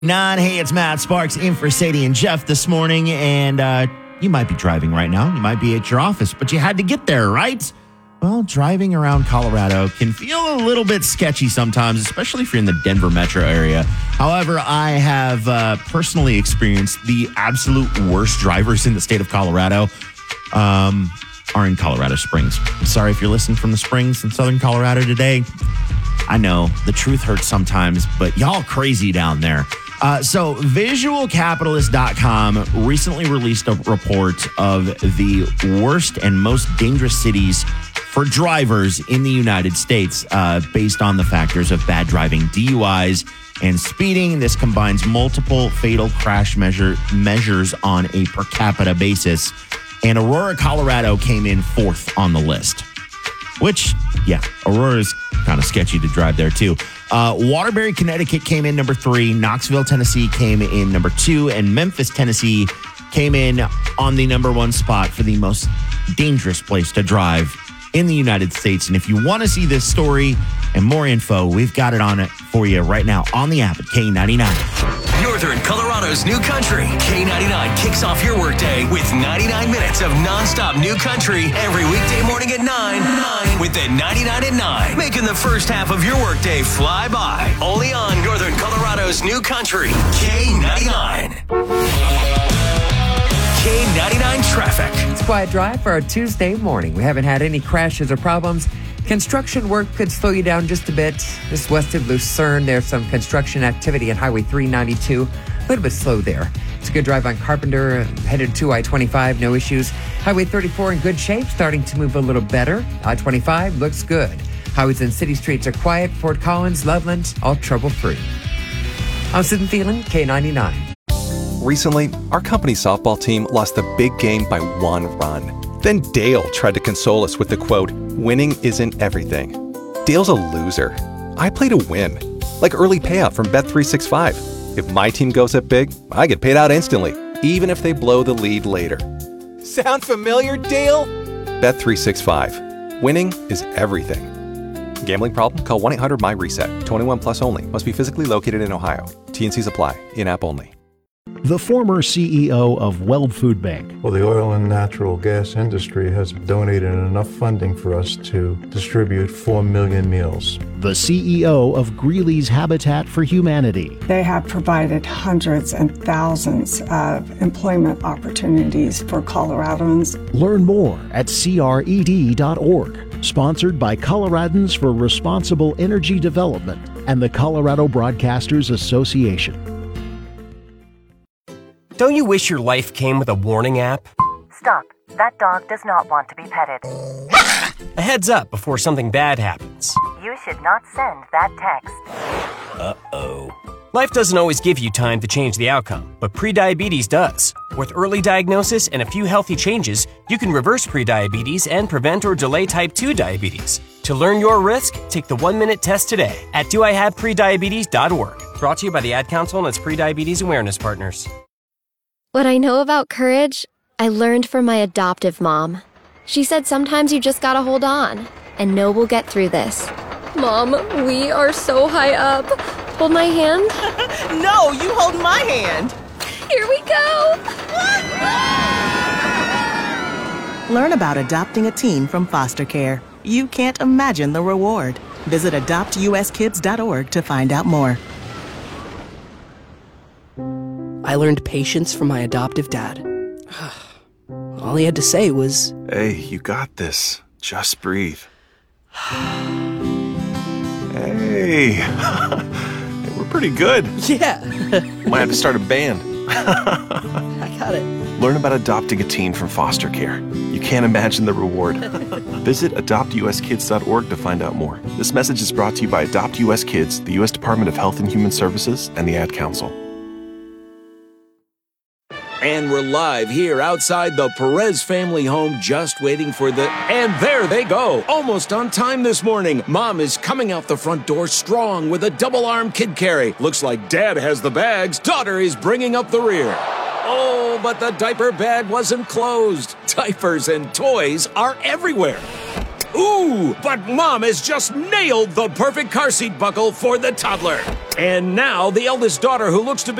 Hey, it's Matt Sparks in for Sadie and Jeff this morning, and you might be driving right now. You might be at your office, but you had to get there, right? Well, driving around Colorado can feel a little bit sketchy sometimes, especially if you're in the Denver metro area. However, I have personally experienced the absolute worst drivers in the state of Colorado are in Colorado Springs. I'm sorry if you're listening from the Springs in southern Colorado today. I know the truth hurts sometimes, but y'all crazy down there. So visualcapitalist.com recently released a report of the worst and most dangerous cities for drivers in the United States based on the factors of bad driving, DUIs, and speeding. This combines multiple fatal crash measures on a per capita basis. And Aurora, Colorado came in fourth on the list, which, yeah, Aurora's kind of sketchy to drive there too. Waterbury, Connecticut came in number 3. Knoxville, Tennessee came in number 2. And Memphis, Tennessee came in on the number 1 spot for the most dangerous place to drive in the United States. And if you want to see this story and more info, we've got it on it for you right now on the app at K99. Northern Colorado's new country. K99 kicks off your workday with 99 minutes of nonstop new country every weekday morning at 9 with the 99 at 9, making the first half of your workday fly by. Only on Northern Colorado's new country, K99. K99 traffic. It's a quiet drive for a Tuesday morning. We haven't had any crashes or problems. Construction work could slow you down just a bit. Just west of Lucerne, there's some construction activity on Highway 392. A little bit slow there. It's a good drive on Carpenter, headed to I-25, no issues. Highway 34 in good shape, starting to move a little better. I-25 looks good. Highways and city streets are quiet. Fort Collins, Loveland, all trouble-free. I'm Sid Thielen, K99. Recently, our company softball team lost the big game by 1 run. Then Dale tried to console us with the quote, "Winning isn't everything." Dale's a loser. I play to win, like early payout from Bet365. If my team goes up big, I get paid out instantly, even if they blow the lead later. Sound familiar, Dale? Bet365. Winning is everything. Gambling problem? Call 1-800-MY-RESET. 21 plus only. Must be physically located in Ohio. T&Cs apply. In-app only. The former CEO of Weld Food Bank. Well, the oil and natural gas industry has donated enough funding for us to distribute 4 million meals. The CEO of Greeley's Habitat for Humanity. They have provided hundreds and thousands of employment opportunities for Coloradans. Learn more at cred.org. Sponsored by Coloradans for Responsible Energy Development and the Colorado Broadcasters Association. Don't you wish your life came with a warning app? Stop. That dog does not want to be petted. A heads up before something bad happens. You should not send that text. Uh-oh. Life doesn't always give you time to change the outcome, but prediabetes does. With early diagnosis and a few healthy changes, you can reverse prediabetes and prevent or delay type 2 diabetes. To learn your risk, take the 1-minute test today at doihaveprediabetes.org. Brought to you by the Ad Council and its Prediabetes Awareness Partners. What I know about courage, I learned from my adoptive mom. She said sometimes you just gotta hold on and know we'll get through this. Mom, we are so high up. Hold my hand. No, you hold my hand. Here we go. Learn about adopting a teen from foster care. You can't imagine the reward. Visit adoptuskids.org to find out more. I learned patience from my adoptive dad. All he had to say was, "Hey, you got this. Just breathe." Hey, we're pretty good. Yeah. Might have to start a band. I got it. Learn about adopting a teen from foster care. You can't imagine the reward. Visit adoptuskids.org to find out more. This message is brought to you by Adopt US Kids, the U.S. Department of Health and Human Services, and the Ad Council. And we're live here outside the Perez family home, just waiting for the... And there they go! Almost on time this morning. Mom is coming out the front door strong with a double-arm kid carry. Looks like Dad has the bags. Daughter is bringing up the rear. Oh, but the diaper bag wasn't closed. Diapers and toys are everywhere. Ooh, but Mom has just nailed the perfect car seat buckle for the toddler. And now the eldest daughter, who looks to be